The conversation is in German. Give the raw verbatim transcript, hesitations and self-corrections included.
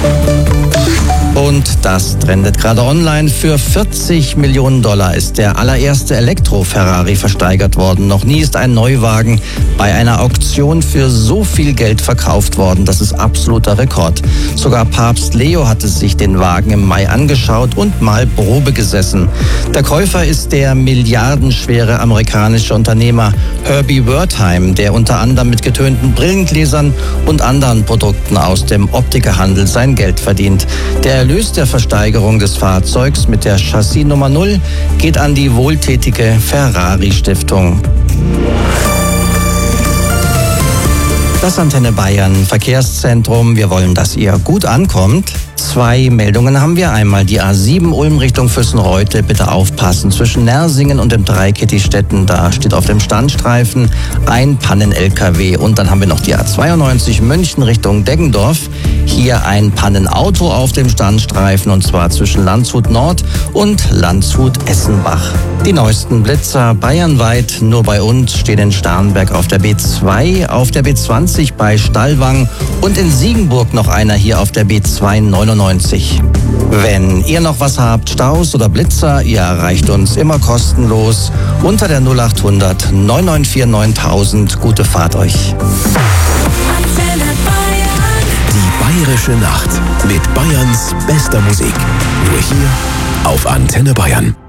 Und das trendet gerade online. Für vierzig Millionen Dollar ist der allererste Elektro-Ferrari versteigert worden. Noch nie ist ein Neuwagen bei einer Auktion für so viel Geld verkauft worden. Das ist absoluter Rekord. Sogar Papst Leo hatte sich den Wagen im Mai angeschaut und mal Probe gesessen. Der Käufer ist der milliardenschwere amerikanische Unternehmer Herbie Wertheim, der unter anderem mit getönten Brillengläsern und anderen Produkten aus dem Optikerhandel sein Geld verdient. Der Erlös der Versteigerung des Fahrzeugs mit der Chassisnummer null geht an die wohltätige Ferrari-Stiftung. Das Antenne Bayern Verkehrszentrum. Wir wollen, dass ihr gut ankommt. Zwei Meldungen haben wir. Einmal die A sieben Ulm Richtung Füssenreute. Bitte aufpassen. Zwischen Nersingen und dem Dreikettistetten, da steht auf dem Standstreifen ein Pannen-L K W. Und dann haben wir noch die A zweiundneunzig München Richtung Deggendorf. Hier ein Pannenauto auf dem Standstreifen, und zwar zwischen Landshut Nord und Landshut Essenbach. Die neuesten Blitzer bayernweit, nur bei uns, stehen in Starnberg auf der B zwei, auf der B zwanzig bei Stallwang und in Siegenburg noch einer hier auf der B zweihundertneunundneunzig. Wenn ihr noch was habt, Staus oder Blitzer, ihr erreicht uns immer kostenlos unter der null achthundert neun neun vier neuntausend. Gute Fahrt euch. Die Bayerische Nacht mit Bayerns bester Musik. Nur hier auf Antenne Bayern.